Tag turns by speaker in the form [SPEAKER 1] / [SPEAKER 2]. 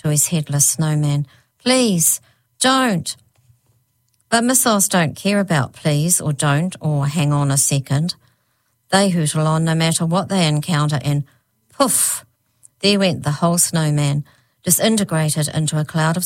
[SPEAKER 1] to his headless snowman. "Please, don't." But missiles don't care about please or don't or hang on a second. They hootle on no matter what they encounter, and poof, there went the whole snowman, disintegrated into a cloud of